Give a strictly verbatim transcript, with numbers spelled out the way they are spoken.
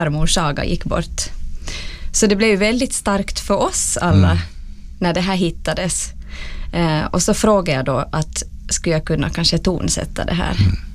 farmor Saga gick bort. Så det blev ju väldigt starkt för oss alla mm. när det här hittades. Eh, och så frågade jag då att skulle jag kunna kanske tonsätta det här. Mm.